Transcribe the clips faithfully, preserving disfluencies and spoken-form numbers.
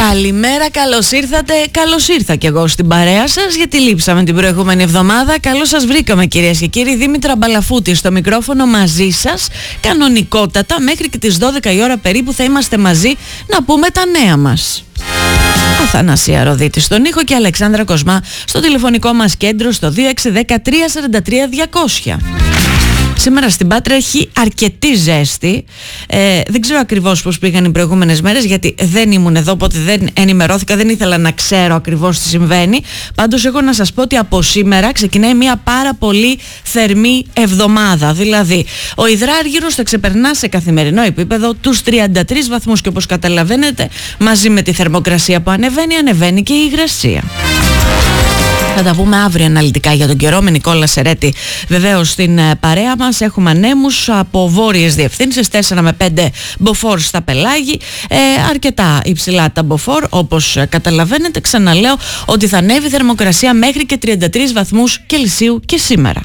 Καλημέρα, καλώς ήρθατε. Καλώς ήρθα κι εγώ στην παρέα σας, γιατί λείψαμε την προηγούμενη εβδομάδα. Καλώς σας βρήκαμε, κυρίες και κύριοι. Δήμητρα Μπαλαφούτη στο μικρόφωνο μαζί σας. Κανονικότατα, μέχρι και τις δώδεκα η ώρα περίπου θα είμαστε μαζί να πούμε τα νέα μας. Αθανασία Ροδίτη στον ήχο και Αλεξάνδρα Κοσμά στο τηλεφωνικό μας κέντρο στο δύο έξι ένα τρία τέσσερα τρία διακόσια. Σήμερα στην Πάτρα έχει αρκετή ζέστη. Ε, δεν ξέρω ακριβώς πώς πήγαν οι προηγούμενες μέρες, γιατί δεν ήμουν εδώ, οπότε δεν ενημερώθηκα, δεν ήθελα να ξέρω ακριβώς τι συμβαίνει. Πάντως έχω να σας πω ότι από σήμερα ξεκινάει μια πάρα πολύ θερμή εβδομάδα. Δηλαδή, ο υδράργυρος θα ξεπερνά σε καθημερινό επίπεδο τους τριάντα τρεις βαθμούς και όπως καταλαβαίνετε, μαζί με τη θερμοκρασία που ανεβαίνει, ανεβαίνει και η υγρασία. Θα τα πούμε αύριο αναλυτικά για τον καιρό με Νικόλα Σερέτη. Βεβαίως στην παρέα μας έχουμε ανέμους από βόρειες διευθύνσεις, τέσσερα με πέντε μποφόρ στα πελάγη, ε, αρκετά υψηλά τα μποφόρ, όπως καταλαβαίνετε. Ξαναλέω ότι θα ανέβει η θερμοκρασία μέχρι και τριάντα τρεις βαθμούς Κελσίου και σήμερα.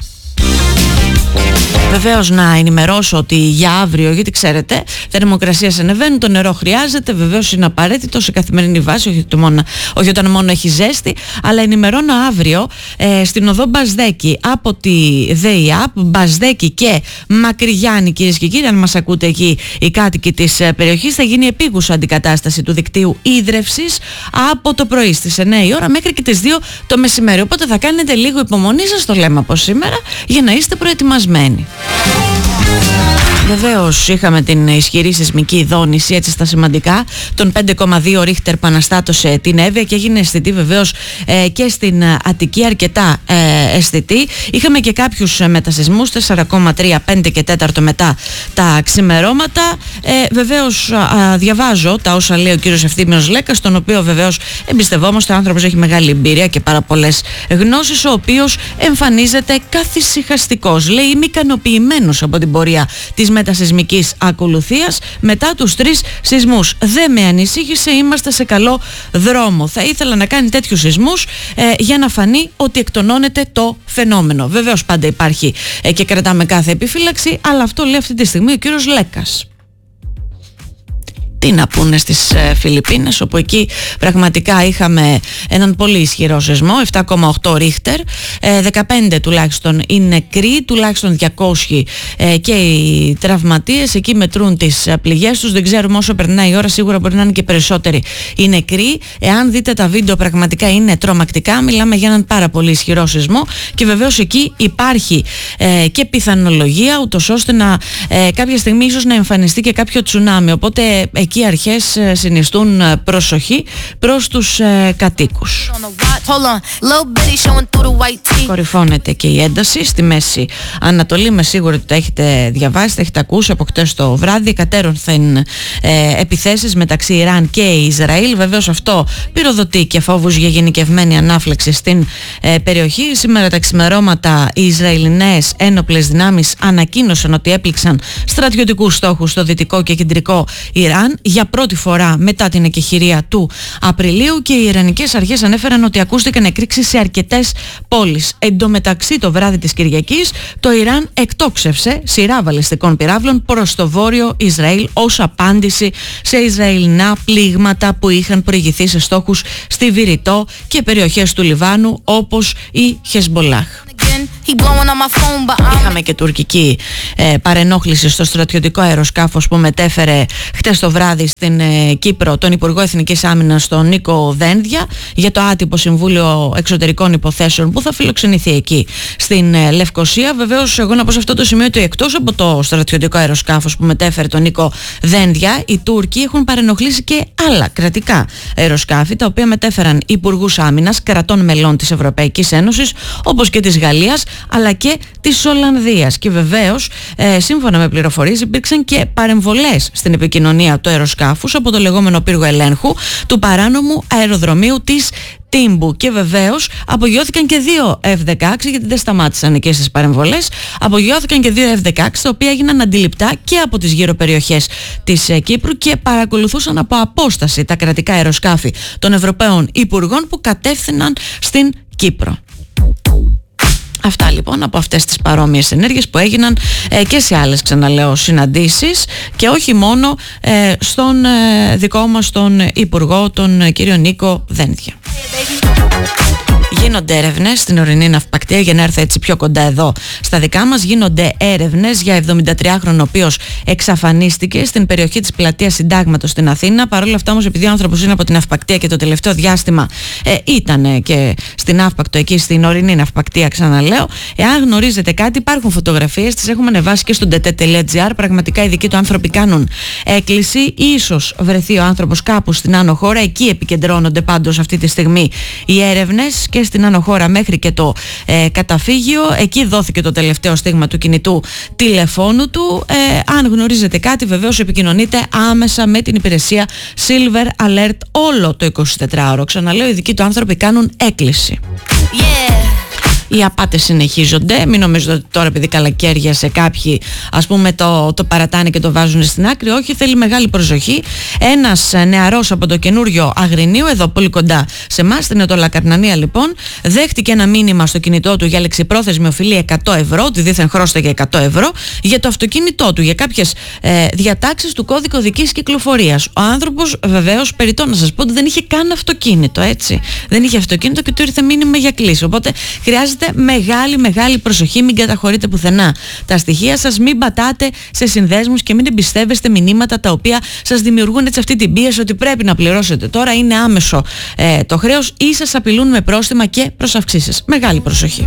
Βεβαίως να ενημερώσω ότι για αύριο, γιατί ξέρετε, θερμοκρασίες ανεβαίνουν, το νερό χρειάζεται, βεβαίως είναι απαραίτητο σε καθημερινή βάση, όχι, το μόνο, όχι όταν μόνο έχει ζέστη, αλλά ενημερώνω αύριο ε, στην οδό Μπασδέκη από τη ΔΕΙΑΠ, Μπασδέκη και Μακρυγιάννη, κυρίες και κύριοι, αν μας ακούτε εκεί οι κάτοικοι της ε, περιοχής, θα γίνει επίγουσα αντικατάσταση του δικτύου ίδρευσης από το πρωί στις εννιά η ώρα μέχρι και τις δύο το μεσημέρι. Οπότε θα κάνετε λίγο υπομονή, σας το λέμε από σήμερα, για να είστε προετοιμασμένοι. Βεβαίως είχαμε την ισχυρή σεισμική δόνηση, έτσι στα σημαντικά, των πέντε κόμμα δύο ρίχτερ που αναστάτωσε την Εύβοια και έγινε αισθητή βεβαίως ε, και στην Αττική, αρκετά ε, αισθητή. Είχαμε και κάποιους μετασεισμούς, τέσσερα κόμμα τρία, πέντε και τέσσερα μετά τα ξημερώματα. Ε, βεβαίως α, διαβάζω τα όσα λέει ο κύριος Ευθύμιος Λέκας, τον οποίο βεβαίως εμπιστευόμαστε. Ο άνθρωπος έχει μεγάλη εμπειρία και πάρα πολλές γνώσεις, ο οποίος εμφανίζεται καθησυχαστικός. Λέει, είμαι ικανοποιημένος από την πορεία της μετασεισμικής ακολουθίας μετά τους τρεις σεισμούς. Δεν με ανησύχησε, είμαστε σε καλό δρόμο. Θα ήθελα να κάνει τέτοιους σεισμούς ε, για να φανεί ότι εκτονώνεται το φαινόμενο. Βεβαίως πάντα υπάρχει ε, και κρατάμε κάθε επιφύλαξη, αλλά αυτό λέει αυτή τη στιγμή ο κύριος Λέκας. Τι να πούνε στις ε, Φιλιππίνες, όπου εκεί πραγματικά είχαμε έναν πολύ ισχυρό σεισμό, επτά κόμμα οκτώ ρίχτερ, ε, δεκαπέντε τουλάχιστον είναι νεκροί, τουλάχιστον διακόσιοι ε, και οι τραυματίες. Εκεί μετρούν τις ε, πληγές τους, δεν ξέρουμε όσο περνάει η ώρα, σίγουρα μπορεί να είναι και περισσότεροι οι νεκροί. Εάν δείτε τα βίντεο, πραγματικά είναι τρομακτικά, μιλάμε για έναν πάρα πολύ ισχυρό σεισμό και βεβαίως εκεί υπάρχει ε, και πιθανολογία, ούτως ώστε να ε, κάποια στιγμή ίσως να εμφανιστεί και κάποιο τσουνάμι, οπότε εκεί οι αρχές συνιστούν προσοχή προς τους ε, κατοίκους. Κορυφώνεται και η ένταση στη Μέση Ανατολή, με σίγουρο ότι τα έχετε διαβάσει, τα έχετε ακούσει από χτες το βράδυ. Κατέρωθεν ε, επιθέσεις μεταξύ Ιράν και Ισραήλ. Βεβαίως αυτό πυροδοτεί και φόβους για γενικευμένη ανάφλεξη στην ε, περιοχή. Σήμερα τα ξημερώματα οι Ισραηλινές ένοπλες δυνάμεις ανακοίνωσαν ότι έπληξαν στρατιωτικούς στόχους στο δυτικό και κεντρικό Ιράν για πρώτη φορά μετά την εκεχηρία του Απριλίου, και οι Ιρανικές αρχές ανέφεραν ότι ακούστηκαν εκρήξεις σε αρκετές πόλεις. Εν τω μεταξύ, το βράδυ της Κυριακής, το Ιράν εκτόξευσε σειρά βαλιστικών πυράβλων προς το βόρειο Ισραήλ ως απάντηση σε Ισραηλινά πλήγματα που είχαν προηγηθεί σε στόχους στη Βηρητό και περιοχές του Λιβάνου όπως η Χεσμπολάχ. Είχαμε και τουρκική ε, παρενόχληση στο στρατιωτικό αεροσκάφος που μετέφερε χτες το βράδυ στην ε, Κύπρο τον Υπουργό Εθνικής Άμυνας, τον Νίκο Δένδια, για το άτυπο Συμβούλιο Εξωτερικών Υποθέσεων που θα φιλοξενηθεί εκεί στην ε, Λευκοσία. Βεβαίως, εγώ να πω σε αυτό το σημείο ότι εκτός από το στρατιωτικό αεροσκάφος που μετέφερε τον Νίκο Δένδια, οι Τούρκοι έχουν παρενοχλήσει και άλλα κρατικά αεροσκάφη, τα οποία μετέφεραν υπουργούς άμυνας κρατών μελών της Ευρωπαϊκής Ένωσης, όπως και της Γαλλίας, αλλά και της Ολλανδίας. Και βεβαίως, ε, σύμφωνα με πληροφορίες, υπήρξαν και παρεμβολές στην επικοινωνία του αεροσκάφους από το λεγόμενο πύργο ελέγχου του παράνομου αεροδρομίου της Τύμπου. Και βεβαίως απογειώθηκαν και δύο εφ δεκαέξι, γιατί δεν σταμάτησαν εκεί στις παρεμβολές. Απογειώθηκαν και δύο εφ δεκαέξι, τα οποία έγιναν αντιληπτά και από τις γύρω περιοχές της ε, Κύπρου και παρακολουθούσαν από απόσταση τα κρατικά αεροσκάφη των Ευρωπαίων Υπουργών που κατεύθυναν στην Κύπρο. Αυτά λοιπόν από αυτές τις παρόμοιες ενέργειες που έγιναν ε, και σε άλλες, ξαναλέω, συναντήσεις, και όχι μόνο ε, στον ε, δικό μας τον Υπουργό, τον ε, κύριο Νίκο Δένδια. Γίνονται έρευνες στην ορεινή ναυπακτία, για να έρθω έτσι πιο κοντά εδώ στα δικά μας. Γίνονται έρευνες για εβδομηντατριάχρονο ο οποίος εξαφανίστηκε στην περιοχή της πλατείας Συντάγματος στην Αθήνα. Παρ' όλα αυτά όμως, επειδή ο άνθρωπος είναι από την ναυπακτία και το τελευταίο διάστημα ε, ήταν και στην ναύπακτο, εκεί στην ορεινή ναυπακτία, ξαναλέω, εάν γνωρίζετε κάτι, υπάρχουν φωτογραφίες, τις έχουμε ανεβάσει και στο ντι τι τελεία τζι άρ. Πραγματικά οι δικοί του άνθρωποι κάνουν έκκληση. Ίσως βρεθεί ο άνθρωπος κάπου στην άνω χώρα. Εκεί επικεντρώνονται πάντως αυτή τη στιγμή οι έρευνες, και στην άνω χώρα μέχρι και το ε, καταφύγιο. Εκεί δόθηκε το τελευταίο στίγμα του κινητού τηλεφώνου του. Ε, αν γνωρίζετε κάτι, βεβαίως επικοινωνείτε άμεσα με την υπηρεσία Silver Alert όλο το εικοσιτετράωρο. Ξαναλέω, οι δικοί του άνθρωποι κάνουν έκκληση. Yeah. Οι απάτες συνεχίζονται. Μην νομίζετε ότι τώρα, επειδή καλακαίριασε, κάποιοι ας πούμε το, το παρατάνε και το βάζουν στην άκρη. Όχι, θέλει μεγάλη προσοχή. Ένας νεαρός από το καινούριο Αγρινίου, εδώ πολύ κοντά σε εμάς, στην Ετωλακαρνανία λοιπόν, δέχτηκε ένα μήνυμα στο κινητό του για λεξιπρόθεσμη οφειλή εκατό ευρώ, ότι δήθεν χρώσταγε εκατό ευρώ, για το αυτοκίνητό του, για κάποιες ε, διατάξεις του κώδικου οδικής κυκλοφορίας. Ο άνθρωπος, βεβαίως, περιττό να σας πω, ότι δεν είχε καν αυτοκίνητο, έτσι. Δεν είχε αυτοκίνητο και του ήρθε μήνυμα για κλήση. Οπότε χρειάζεται μεγάλη μεγάλη προσοχή, μην καταχωρείτε πουθενά τα στοιχεία σας, μην πατάτε σε συνδέσμους και μην εμπιστεύεστε μηνύματα τα οποία σας δημιουργούν έτσι αυτή την πίεση ότι πρέπει να πληρώσετε τώρα, είναι άμεσο ε, το χρέος, ή σας απειλούν με πρόστιμα και προσαυξήσεις. Μεγάλη προσοχή.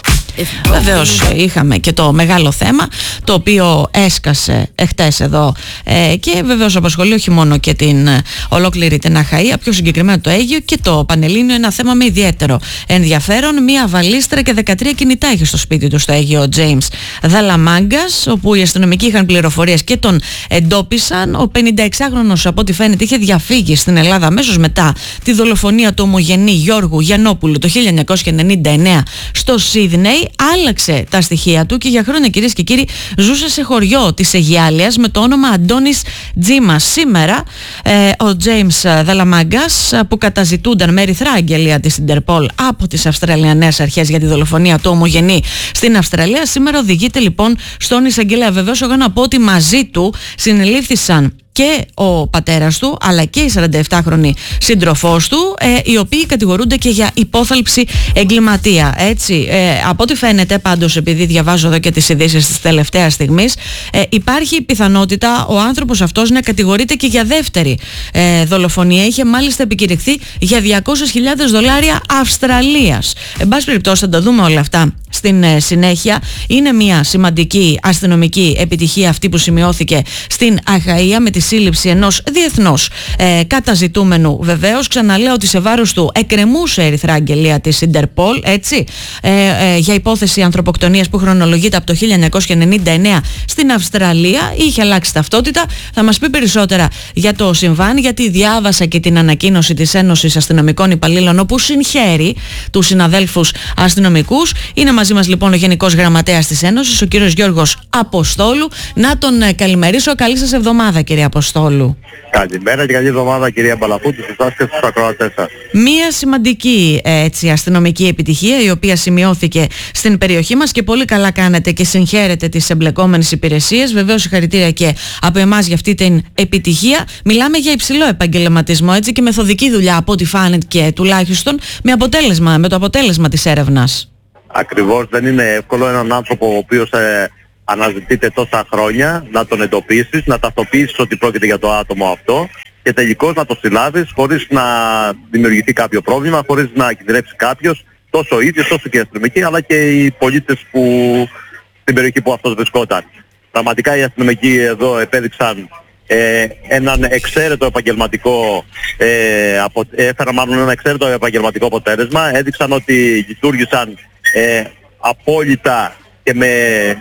Βεβαίως είχαμε και το μεγάλο θέμα το οποίο έσκασε εχθές εδώ ε, και βεβαίως απασχολεί όχι μόνο και την ε, ολόκληρη την Αχαΐα, πιο συγκεκριμένα το Αίγυο και το Πανελλήνιο. Ένα θέμα με ιδιαίτερο ενδιαφέρον. Μία βαλίστρα και δεκατρία κινητά είχε στο σπίτι του στο Αίγυο ο Τζέιμς Δαλαμάγκας, όπου οι αστυνομικοί είχαν πληροφορίες και τον εντόπισαν. Ο πενηνταεξάχρονος, από ό,τι φαίνεται, είχε διαφύγει στην Ελλάδα αμέσως μετά τη δολοφονία του ομογενή Γιώργου Γιαννόπουλου το χίλια εννιακόσια ενενήντα εννέα στο Σίδνεϊ. Άλλαξε τα στοιχεία του και για χρόνια, κυρίες και κύριοι, ζούσε σε χωριό της Αιγιάλειας με το όνομα Αντώνης Τζίμας. Σήμερα ε, ο Τζέιμς Δαλαμάγκας, που καταζητούνταν με ερυθρά αγγελία της Ιντερπολ από τις Αυστραλιανές αρχές για τη δολοφονία του ομογενή στην Αυστραλία, σήμερα οδηγείται λοιπόν στον εισαγγελέα. Βεβαίως, εγώ να πω ότι μαζί του συνελήφθησαν και ο πατέρας του, αλλά και η σαρανταεπτάχρονη σύντροφός του, ε, οι οποίοι κατηγορούνται και για υπόθαλψη εγκληματία. Έτσι, ε, από ό,τι φαίνεται, πάντως, επειδή διαβάζω εδώ και τις ειδήσεις της τελευταίας στιγμής, ε, υπάρχει πιθανότητα ο άνθρωπος αυτός να κατηγορείται και για δεύτερη ε, δολοφονία. Είχε μάλιστα επικηρυχθεί για διακόσιες χιλιάδες δολάρια Αυστραλίας. Εν πάση περιπτώσει, θα τα δούμε όλα αυτά στην ε, συνέχεια. Είναι μια σημαντική αστυνομική επιτυχία αυτή που σημειώθηκε στην Αχαΐα με τη σύλληψη ενός διεθνώς ε, καταζητούμενου. Βεβαίως, ξαναλέω ότι σε βάρος του εκκρεμούσε ερυθρά αγγελία της Ιντερπολ, έτσι, ε, ε, για υπόθεση ανθρωποκτονίας που χρονολογείται από το χίλια εννιακόσια ενενήντα εννέα στην Αυστραλία. Είχε αλλάξει ταυτότητα. Θα μας πει περισσότερα για το συμβάν, γιατί διάβασα και την ανακοίνωση της Ένωσης Αστυνομικών Υπαλλήλων, όπου συγχαίρει τους συναδέλφους αστυνομικούς. Είναι μαζί μας λοιπόν ο Γενικός Γραμματέας της Ένωσης, ο κύριος Γιώργος Αποστόλου. Να τον ε, καλημερίσω. Καλή σας εβδομάδα, κύριε Αποστόλου. Καλημέρα και καλή εβδομάδα, κυρία Μπαλαφούτη, σε εσάς και στους ακροατές σας. Μία σημαντική έτσι, αστυνομική επιτυχία, η οποία σημειώθηκε στην περιοχή μας, και πολύ καλά κάνετε και συγχαίρετε τις εμπλεκόμενες υπηρεσίες. Βεβαίως, συγχαρητήρια και από εμάς για αυτή την επιτυχία. Μιλάμε για υψηλό επαγγελματισμό, έτσι, και μεθοδική δουλειά, από ό,τι φάνηκε τουλάχιστον, με, αποτέλεσμα, με το αποτέλεσμα της έρευνας. Ακριβώς, δεν είναι εύκολο έναν άνθρωπο ο οποίος ε, αναζητείται τόσα χρόνια να τον εντοπίσεις, να ταυτοποιήσεις ότι πρόκειται για το άτομο αυτό και τελικώς να το συλλάβεις χωρίς να δημιουργηθεί κάποιο πρόβλημα, χωρίς να κινδυνεύσει κάποιος, τόσο ο ίδιος όσο και οι αστυνομικοί, αλλά και οι πολίτες που στην περιοχή που αυτός βρισκόταν. Πραγματικά οι αστυνομικοί εδώ επέδειξαν ε, έναν εξαίρετο επαγγελματικό ε, απο, έφεραν μάλλον ένα εξαίρετο επαγγελματικό αποτέλεσμα, έδειξαν ότι λειτουργήσαν ε, απόλυτα και με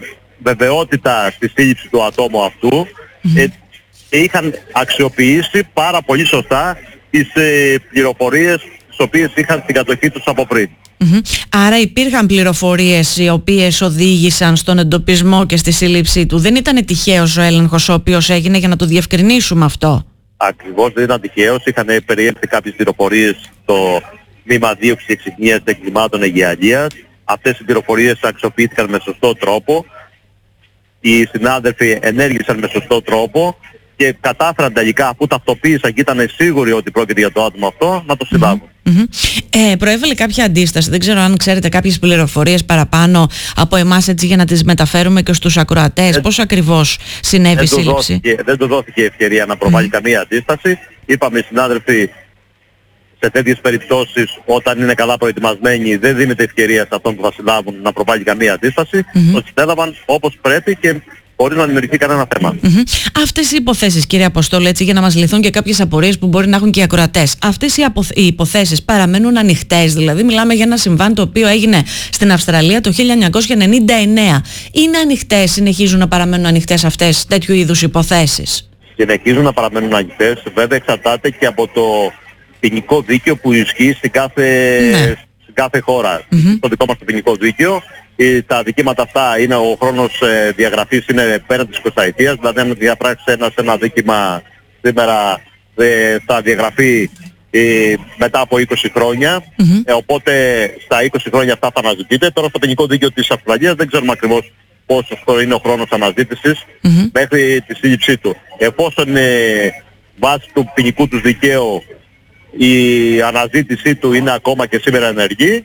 βεβαιότητα στη σύλληψη του ατόμου αυτού mm-hmm. ε, και είχαν αξιοποιήσει πάρα πολύ σωστά τις ε, πληροφορίες τις οποίες είχαν στην κατοχή τους από πριν. Mm-hmm. Άρα υπήρχαν πληροφορίες οι οποίες οδήγησαν στον εντοπισμό και στη σύλληψή του. Δεν ήταν τυχαίος ο έλεγχος ο οποίος έγινε, για να το διευκρινίσουμε αυτό? Ακριβώς, δεν ήταν τυχαίος. Είχαν περιέλθει κάποιες πληροφορίες στο τμήμα δίωξης εξυχνίας εγκλημάτων Αιγιαλίας αυτές οι πληροφορίες αξιοποιήθηκαν με σωστό τρόπο, οι συνάδελφοι ενέργησαν με σωστό τρόπο και κατάφεραν τελικά, αφού ταυτοποίησαν και ήταν σίγουροι ότι πρόκειται για το άτομο αυτό, να το συλλάβουν. Mm-hmm. Ε, προέβαλε κάποια αντίσταση, δεν ξέρω αν ξέρετε κάποιες πληροφορίες παραπάνω από εμάς, έτσι για να τις μεταφέρουμε και στους ακροατές, ε, πώς ακριβώς συνέβη η σύλληψη? Δόθηκε, δεν του δόθηκε ευκαιρία να προβάλλει mm. καμία αντίσταση. Είπαμε οι συνάδελφοι, σε τέτοιες περιπτώσεις όταν είναι καλά προετοιμασμένοι δεν δίνεται ευκαιρία σε αυτόν που θα συλλάβουν να προβάλλει καμία αντίσταση. Mm-hmm. Το συνέλαβαν όπως πρέπει και χωρίς να δημιουργηθεί κανένα θέμα. Mm-hmm. Αυτές οι υποθέσεις, κύριε Αποστόλου, έτσι για να μας λυθούν και κάποιες απορίες που μπορεί να έχουν και οι ακροατές, αυτές οι, αποθ... οι υποθέσεις παραμένουν ανοιχτές? Δηλαδή μιλάμε για ένα συμβάν το οποίο έγινε στην Αυστραλία το χίλια εννιακόσια ενενήντα εννέα. Είναι ανοιχτές, συνεχίζουν να παραμένουν ανοιχτές αυτές τέτοιου είδους υποθέσεις? Συνεχίζουν να παραμένουν ανοιχτές. Βέβαια εξαρτάται και από το ποινικό δίκαιο που ισχύει στην κάθε, ναι. στην κάθε χώρα. Mm-hmm. Το δικό μας το ποινικό δίκαιο. Τα δικήματα αυτά είναι, ο χρόνος ε, διαγραφής είναι πέραν της εικοσαετίας, δηλαδή αν διαπράξει ένας ένα δίκημα σήμερα ε, θα διαγραφεί ε, μετά από είκοσι χρόνια, mm-hmm. ε, οπότε στα είκοσι χρόνια αυτά θα αναζητείτε. Τώρα στο ποινικό δίκαιο της Αυστραλίας δεν ξέρουμε ακριβώς πόσο είναι ο χρόνος αναζήτησης mm-hmm. μέχρι τη σύλληψή του. Εφόσον ε, βάσει του ποινικού του δικαίου η αναζήτησή του είναι ακόμα και σήμερα ενεργή,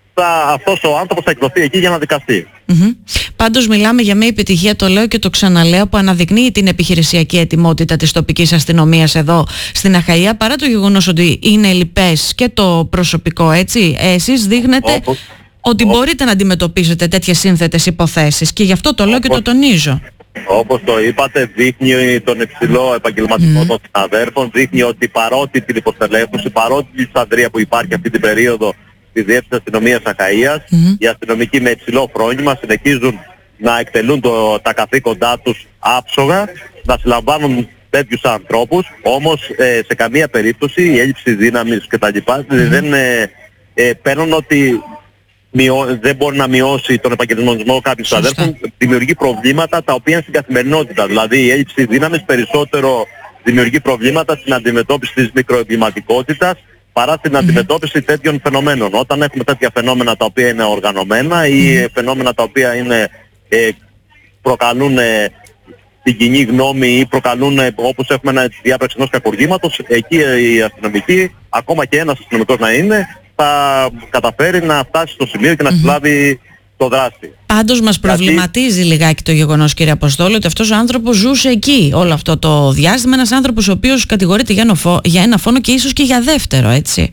αυτός ο άνθρωπος θα εκδοθεί εκεί για να δικαστεί. Mm-hmm. Πάντως μιλάμε για μια επιτυχία, το λέω και το ξαναλέω, που αναδεικνύει την επιχειρησιακή ετοιμότητα της τοπικής αστυνομίας εδώ στην Αχαΐα, παρά το γεγονός ότι είναι λοιπές και το προσωπικό, έτσι. Εσείς δείχνετε όπως, ότι όπως, μπορείτε να αντιμετωπίσετε τέτοιες σύνθετες υποθέσεις και γι' αυτό το λέω όπως, και το τονίζω. Όπως το είπατε, δείχνει τον υψηλό επαγγελματισμό mm. των συναδέρφων, δείχνει ότι παρότι την υποστελέχωση, παρότι η Αλεξανδρία που υπάρχει αυτή την περίοδο στη Διεύθυνση Αστυνομίας Αχαΐας, mm-hmm. οι αστυνομικοί με υψηλό φρόνημα συνεχίζουν να εκτελούν το, τα καθήκοντά τους άψογα, να συλλαμβάνουν τέτοιους ανθρώπους, όμως ε, σε καμία περίπτωση η έλλειψη δύναμης κτλ. Mm-hmm. δεν ε, ε, παίρνουν ότι μειώ, δεν μπορεί να μειώσει τον επαγγελματισμό κάποιων αδέρφων, δημιουργεί προβλήματα τα οποία είναι στην καθημερινότητα. Δηλαδή η έλλειψη δύναμης περισσότερο δημιουργεί προβλήματα στην αντιμετώπιση της μικροεγκληματικότητας παρά στην mm-hmm. αντιμετώπιση τέτοιων φαινομένων. Όταν έχουμε τέτοια φαινόμενα τα οποία είναι οργανωμένα ή mm-hmm. φαινόμενα τα οποία είναι, ε, προκαλούν ε, την κοινή γνώμη ή προκαλούν, ε, όπως έχουμε ένα διάπραξη ενός κακουργήματος, εκεί ε, οι αστυνομικοί, ακόμα και ένας αστυνομικός να είναι, θα καταφέρει να φτάσει στο σημείο και να mm-hmm. συλλάβει το δράστη. Πάντως μας προβληματίζει Γιατί... λιγάκι το γεγονός, κύριε Αποστόλου, ότι αυτός ο άνθρωπος ζούσε εκεί όλο αυτό το διάστημα, ένας άνθρωπος ο οποίος κατηγορείται για, νοφο... για ένα φόνο και ίσως και για δεύτερο, έτσι.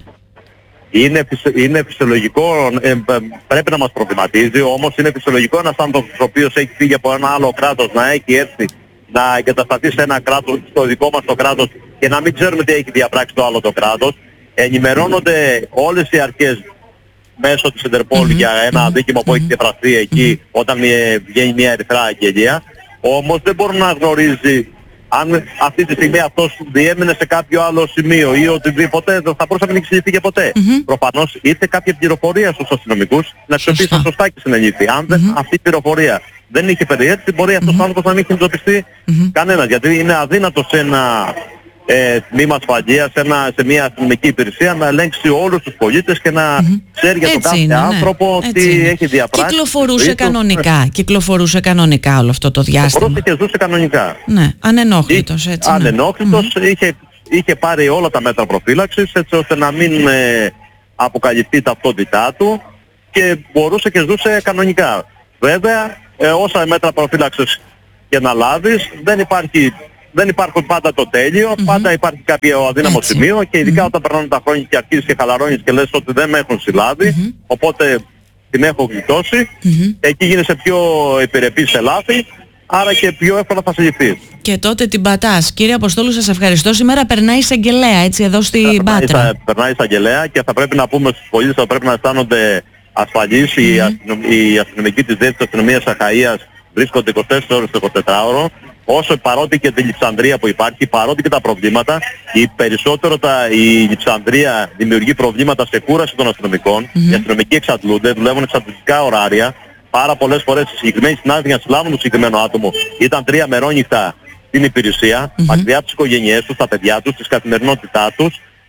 Είναι, είναι φυσιολογικό, ε, πρέπει να μας προβληματίζει, όμως είναι φυσιολογικό ένας άνθρωπος ο οποίος έχει φύγει από ένα άλλο κράτος να έχει έρθει να εγκατασταθεί σε ένα κράτος, στο δικό μας το κράτος, και να μην ξέρουμε τι έχει διαπράξει το άλλο το κράτος. Ενημερώνονται όλες οι αρχές μέσω της Ιντερπόλ mm-hmm. για ένα mm-hmm. δίκημα που mm-hmm. έχει διαπραχθεί εκεί mm-hmm. όταν βγαίνει μια ερυθρά αγγελία. Όμως δεν μπορεί να γνωρίζει αν αυτή τη στιγμή αυτός διέμεινε σε κάποιο άλλο σημείο ή οτιδήποτε, δεν θα μπορούσε να μην εξηγηθεί ποτέ. Mm-hmm. Προφανώς ήρθε κάποια πληροφορία στους αστυνομικούς να αξιοποιήσουν σωστά και συνελήφθη. Αν mm-hmm. αυτή η πληροφορία δεν είχε περιέργεια, μπορεί αυτός mm-hmm. ο άνθρωπος να μην έχει εντοπιστεί mm-hmm. κανένας. Γιατί είναι αδύνατο σε ένα ε, τμήμα ασφαλείας, σε, σε μια αστυνομική υπηρεσία να ελέγξει όλους τους πολίτες και να mm-hmm. ξέρει για τον κάθε είναι, άνθρωπο ναι. τι είναι. έχει διαπράξει. Κυκλοφορούσε κανονικά, ναι. κυκλοφορούσε κανονικά όλο αυτό το διάστημα. Κυκλοφορούσε και ζούσε κανονικά. Ναι, ανενόχλητος έτσι. Ναι. Ανενόχλητος, mm-hmm. είχε, είχε πάρει όλα τα μέτρα προφύλαξης έτσι ώστε να μην ε, αποκαλυφθεί η ταυτότητά του και μπορούσε και ζούσε κανονικά. Βέβαια, ε, όσα μέτρα προφύλαξης και να λάβεις, δεν υπάρχει... Δεν υπάρχουν πάντα το τέλειο, mm-hmm. πάντα υπάρχει κάποιο αδύναμο Έτσι. σημείο και ειδικά mm-hmm. όταν περνάνε τα χρόνια και αρχίζεις και χαλαρώνεις και λες ότι δεν με έχουν συλλάβει, mm-hmm. οπότε την έχω γλιτώσει, mm-hmm. εκεί γίνεσαι πιο επιρρεπής σε λάθη, άρα και πιο εύκολα θα συλληφθείς. Και τότε την πατάς. Κύριε Αποστόλου, σας ευχαριστώ. Σήμερα περνάει εισαγγελέα, έτσι, εδώ στην Πάτρα. Περνάει εισαγγελέα και θα πρέπει να πούμε στους πολίτες ότι θα πρέπει να αισθάνονται ασφαλείς. Mm-hmm. Οι, αστυνομ, οι αστυνομικοί της Διεύθυνσης Αστυνομίας Αχαΐας βρίσκονται είκοσι τέσσερις ώρες το εικοσιτετράωρο. Όσο παρότι και τη Λειψανδρία που υπάρχει, παρότι και τα προβλήματα, η περισσότερο τα, η Λειψανδρία δημιουργεί προβλήματα σε κούραση των αστυνομικών. Mm-hmm. Οι αστυνομικοί εξαντλούνται, δουλεύουν εξαντλητικά ωράρια. Πάρα πολλές φορές οι συγκεκριμένοι συνάδελφοι για να συλλάβουν το συγκεκριμένο άτομο ήταν τρία μερόνυχτα στην υπηρεσία, mm-hmm. μακριά από τις οικογένειές τους, τα παιδιά τους, της καθημερινότητά τους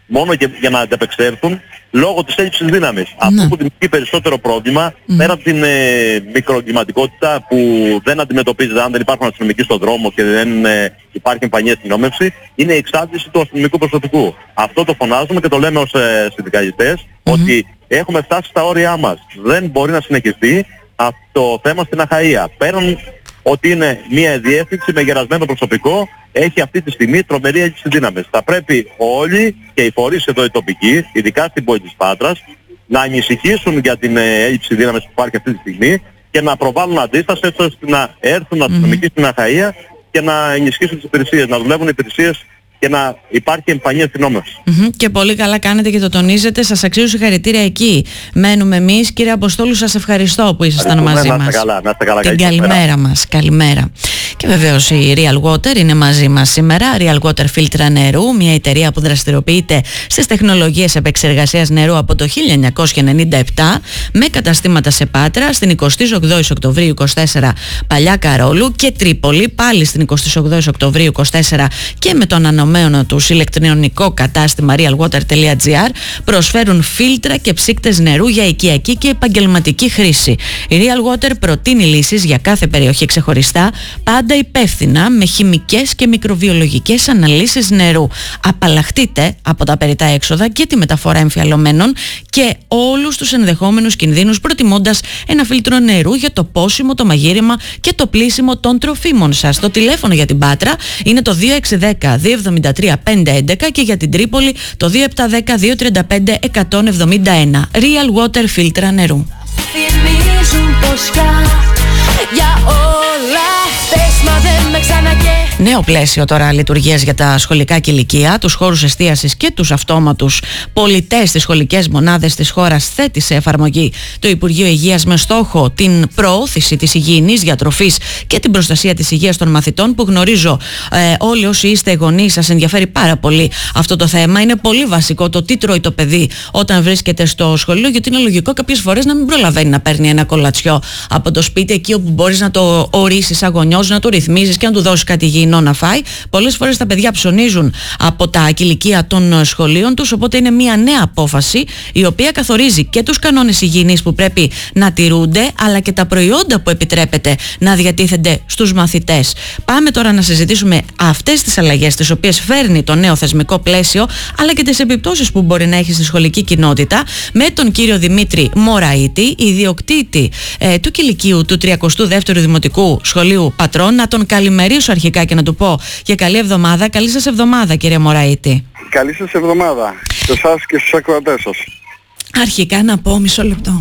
μόνο και για να ανταπεξέλθουν λόγω της έλλειψης δύναμης. Ναι. Αυτό που δημιουργεί περισσότερο πρόβλημα, mm. πέρα από την ε, μικροεγκληματικότητα που δεν αντιμετωπίζεται αν δεν υπάρχουν αστυνομικοί στον δρόμο και δεν ε, υπάρχει εμφανή αστυνόμευση, είναι η εξάντληση του αστυνομικού προσωπικού. Αυτό το φωνάζουμε και το λέμε ως ε, συνδικαλιστές, mm-hmm. ότι έχουμε φτάσει στα όρια μας. Δεν μπορεί να συνεχιστεί αυτό το θέμα στην Αχαΐα. Πέραν ότι είναι μια διεύθυνση με γερασμένο προσωπικό, έχει αυτή τη στιγμή τρομερή έλλειψη δύναμης. Θα πρέπει όλοι και οι φορείς εδώ οι τοπικοί, ειδικά στην πόλη της Πάτρας, να ανησυχήσουν για την έλλειψη δύναμης που υπάρχει αυτή τη στιγμή και να προβάλλουν αντίσταση έτσι ώστε να έρθουν αστυνομικοί mm-hmm. στην Αχαΐα και να ενισχύσουν τις υπηρεσίες, να δουλεύουν οι υπηρεσίες και να υπάρχει εμφανή αστυνόμευση. Mm-hmm. Και πολύ καλά κάνετε και το τονίζετε. Σας αξίζουν συγχαρητήρια εκεί. Μένουμε εμείς. Κύριε Αποστόλου, σας ευχαριστώ που ήσασταν μαζί μας. Να είστε καλά, να είστε καλά. Την καλημέρα μας. Καλημέρα. Και βεβαίως η Real Water είναι μαζί μας σήμερα. Real Water φίλτρα νερού, μια εταιρεία που δραστηριοποιείται στις τεχνολογίες επεξεργασίας νερού από το χίλια εννιακόσια ενενήντα επτά, με καταστήματα σε Πάτρα, στην εικοστή όγδοη Οκτωβρίου είκοσι τέσσερα Παλιά Καρόλου και Τρίπολη, πάλι στην εικοστή όγδοη Οκτωβρίου είκοσι τέσσερα και με τον ανανομένο τους ηλεκτρονικό κατάστημα realwater.gr προσφέρουν φίλτρα και ψύκτες νερού για οικιακή και επαγγελματική χρήση. Η Real Water προτείνει λύσεις για κάθε περιοχή ξεχωριστά, πάντα υπεύθυνα με χημικές και μικροβιολογικές αναλύσεις νερού. Απαλλαχτείτε από τα περιττά έξοδα και τη μεταφορά εμφιαλωμένων και όλους τους ενδεχόμενους κινδύνους, προτιμώντας ένα φίλτρο νερού για το πόσιμο, το μαγείρεμα και το πλύσιμο των τροφίμων σας. Το τηλέφωνο για την Πάτρα είναι το δύο έξι ένα μηδέν δύο εβδομήντα τρία πεντακόσια έντεκα και για την Τρίπολη το δύο επτά ένα μηδέν δύο τριάντα πέντε εκατόν εβδομήντα ένα. Real Water φίλτρα νερού. Νέο πλαίσιο τώρα λειτουργίας για τα σχολικά κηλικεία, τους χώρους εστίασης και τους αυτόματους πολιτές στις σχολικές μονάδες της χώρας θέτει σε εφαρμογή το Υπουργείο Υγείας με στόχο την προώθηση της υγιεινής διατροφής και την προστασία της υγείας των μαθητών, που γνωρίζω ε, όλοι όσοι είστε γονείς σας ενδιαφέρει πάρα πολύ αυτό το θέμα. Είναι πολύ βασικό το τι τρώει το παιδί όταν βρίσκεται στο σχολείο, γιατί είναι λογικό κάποιες φορές να μην προλαβαίνει να παίρνει ένα κολατσιό από το σπίτι, εκεί όπου μπορείς να το ορίσεις σαν γονιός, να το ρυθμίζεις και να του δώσεις κάτι υγιεινό να φάει. Πολλές φορές τα παιδιά ψωνίζουν από τα κηλικεία των σχολείων τους, οπότε είναι μια νέα απόφαση η οποία καθορίζει και τους κανόνες υγιεινής που πρέπει να τηρούνται, αλλά και τα προϊόντα που επιτρέπεται να διατίθενται στους μαθητές. Πάμε τώρα να συζητήσουμε αυτές τις αλλαγές τις οποίες φέρνει το νέο θεσμικό πλαίσιο, αλλά και τις επιπτώσεις που μπορεί να έχει στη σχολική κοινότητα, με τον κύριο Δημήτρη Μωραήτη, ιδιοκτήτη ε, του κηλικείου του τριακοστού δεύτερου Δημοτικού Σχολείου Πατρών. Να τον καλημερίσω αρχικά και να του πω και καλή εβδομάδα. Καλή σας εβδομάδα, κύριε Μωραήτη. Καλή σας εβδομάδα σε εσάς και στους ακροατές σας. Αρχικά να πω μισό λεπτό.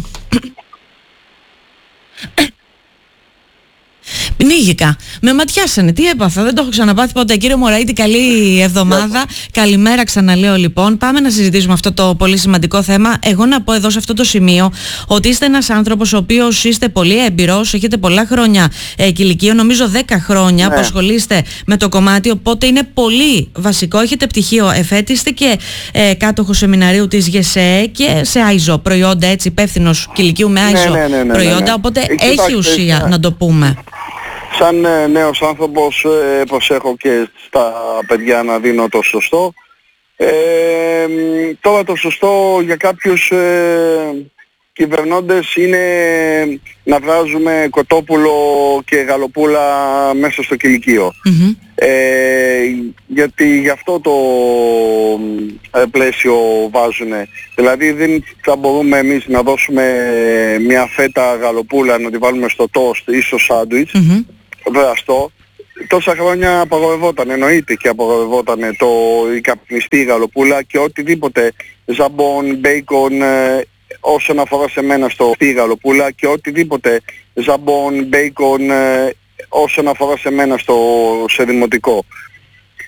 Πνίγηκα. Με ματιάσανε. Τι έπαθα. Δεν το έχω ξαναπάθει ποτέ. Κύριε Μωραήτη, καλή εβδομάδα. Yeah. Καλημέρα, ξαναλέω λοιπόν. Πάμε να συζητήσουμε αυτό το πολύ σημαντικό θέμα. Εγώ να πω εδώ σε αυτό το σημείο ότι είστε ένας άνθρωπος ο οποίος είστε πολύ έμπειρος. Έχετε πολλά χρόνια ε, κηλικείο, νομίζω δέκα χρόνια yeah. που ασχολείστε με το κομμάτι. Οπότε είναι πολύ βασικό. Έχετε πτυχίο εφέτειστε και ε, κάτοχο σεμιναρίου της ΓΕΣΕ και σε άιζο προϊόντα, έτσι, υπεύθυνος κηλικείου με άιζο ναι, ναι, ναι, ναι, προϊόντα. Ναι, ναι. Οπότε ε, έχει κοιτάξτε, ουσία ναι. να το πούμε. Σαν ε, νέος άνθρωπος ε, προσέχω και στα παιδιά να δίνω το σωστό. Ε, τώρα το σωστό για κάποιους ε, κυβερνώντες είναι να βγάζουμε κοτόπουλο και γαλοπούλα μέσα στο κηλικείο. Mm-hmm. Ε, γιατί γι' αυτό το ε, πλαίσιο βάζουνε. Δηλαδή δεν θα μπορούμε εμείς να δώσουμε μια φέτα γαλοπούλα να τη βάλουμε στο τόστ ή στο σάντουιτς. Mm-hmm. Βραστό. Τόσα χρόνια απαγορευόταν, εννοείται και απαγορευόταν το, η καπνιστή γαλοπούλα και οτιδήποτε ζαμπόν, μπέικον, ε, όσον αφορά σε μένα στο τη γαλοπούλα και οτιδήποτε ζαμπόν, μπέικον, ε, όσον αφορά σε μένα στο σε δημοτικό.